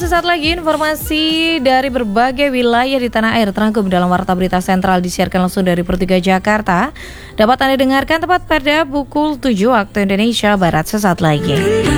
sesaat lagi informasi dari berbagai wilayah di tanah air terangkum dalam Warta Berita Sentral disiarkan langsung dari Pertiga Jakarta. Dapat Anda dengarkan tepat pada pukul 7 waktu Indonesia Barat sesaat lagi.